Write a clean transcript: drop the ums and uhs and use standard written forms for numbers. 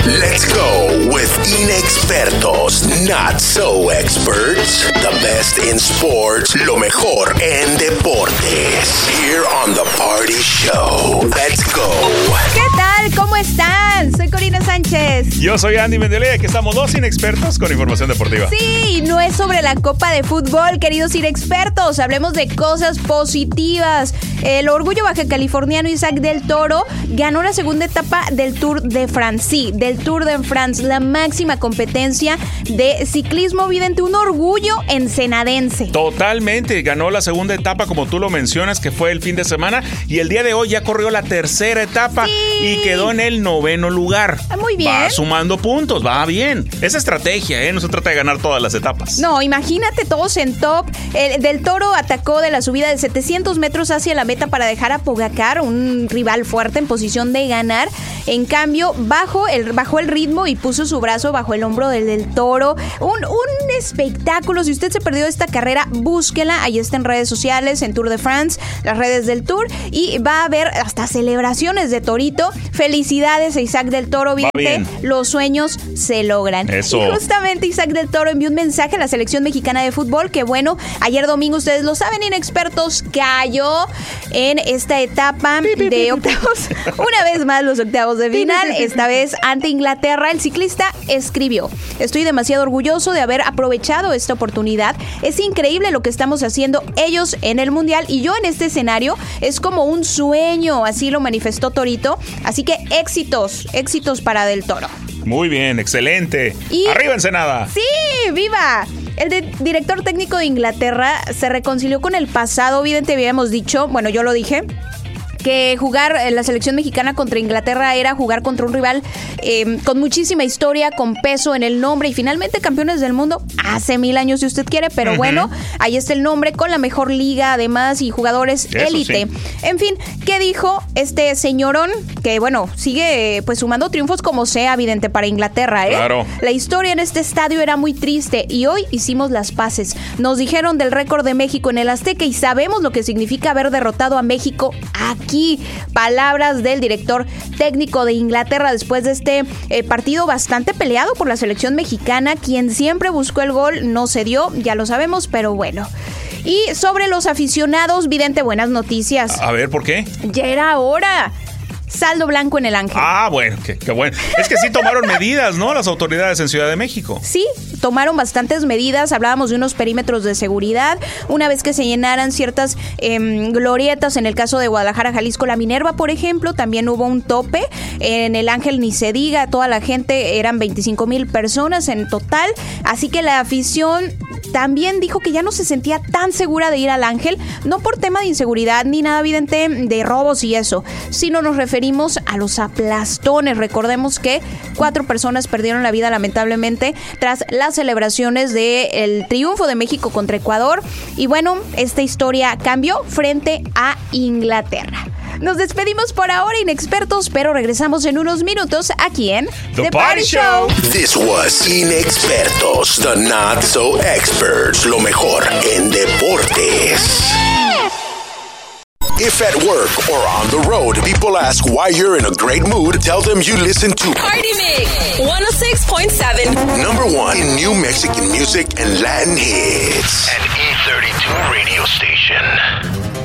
Let's go with inexpertos, not so experts. The best in sports, lo mejor en deportes. Here on the Party Show. Let's go. ¿Qué tal? ¿Cómo están? Soy Corina Sánchez. Yo soy Andy Mendeley, aquí estamos dos inexpertos con información deportiva. Sí, no es sobre la Copa de Fútbol, queridos inexpertos. Hablemos de cosas positivas. El orgullo baja californiano Isaac del Toro ganó la segunda etapa del Tour de France. Sí, del Tour de France, la máxima competencia de ciclismo vidente. Un orgullo ensenadense. Totalmente, ganó la segunda etapa, como tú lo mencionas, que fue el fin de semana. Y el día de hoy ya corrió la tercera etapa y quedó en el 9º lugar. Muy bien. Va sumando puntos, va bien. Es estrategia, no se trata de ganar todas las etapas. No, imagínate todos en top. Del Toro atacó de la subida de 700 metros hacia la meta para dejar a Pogacar, un rival fuerte en posición de ganar. En cambio, bajó el ritmo y puso su brazo bajo el hombro del Toro. Un espectáculo. Si usted se perdió esta carrera, búsquela. Ahí está en redes sociales, en Tour de France, las redes del Tour. Y va a haber hasta celebraciones de Torito. Felicidades a Isaac del Toro. Bien. Los sueños se logran. Eso. Y justamente Isaac del Toro envió un mensaje a la selección mexicana de fútbol que, bueno, ayer domingo, ustedes lo saben, inexpertos, cayó en esta etapa de octavos. Una vez más los octavos de final, esta vez ante Inglaterra. El ciclista escribió: estoy demasiado orgulloso de haber aprovechado esta oportunidad. Es increíble lo que estamos haciendo ellos en el Mundial y yo en este escenario. Es como un sueño, así lo manifestó Torito. Así que éxitos para Del Toro. Muy bien, excelente. ¡Arriba Ensenada! ¡Sí, viva! El director técnico de Inglaterra se reconcilió con el pasado. Evidente, habíamos dicho, bueno, yo lo dije, que jugar la selección mexicana contra Inglaterra era jugar contra un rival con muchísima historia, con peso en el nombre y finalmente campeones del mundo hace 1000 años si usted quiere, pero bueno, ahí está el nombre, con la mejor liga además y jugadores élite. Sí. En fin, ¿qué dijo este señorón? Que bueno, sigue pues sumando triunfos como sea, evidente, para Inglaterra, Claro. La historia en este estadio era muy triste y hoy hicimos las paces. Nos dijeron del récord de México en el Azteca y sabemos lo que significa haber derrotado a México aquí. Palabras del director técnico de Inglaterra después de este partido bastante peleado por la selección mexicana, quien siempre buscó el gol, no se dio, ya lo sabemos, pero bueno. Y sobre los aficionados, vidente, buenas noticias. A ver, ¿por qué? Ya era hora. Saldo blanco en el Ángel. Ah, bueno, qué bueno. Es que sí tomaron medidas, ¿no? Las autoridades en Ciudad de México. Sí, tomaron bastantes medidas. Hablábamos de unos perímetros de seguridad. Una vez que se llenaran ciertas glorietas, en el caso de Guadalajara, Jalisco, la Minerva, por ejemplo, también hubo un tope. En el Ángel ni se diga, toda la gente, eran 25,000 personas en total. Así que la afición también dijo que ya no se sentía tan segura de ir al Ángel, no por tema de inseguridad ni nada evidente de robos y eso, sino nos referimos a los aplastones. Recordemos que 4 personas perdieron la vida lamentablemente tras las celebraciones del triunfo de México contra Ecuador. Y bueno, esta historia cambió frente a Inglaterra. Nos despedimos por ahora, inexpertos, pero regresamos en unos minutos aquí en The Party Show. This was Inexpertos, the not so experts, lo mejor en deportes. If at work or on the road, people ask why you're in a great mood, tell them you listen to Party Mix 106.7. #1 in new Mexican music and Latin hits. An E32 radio station.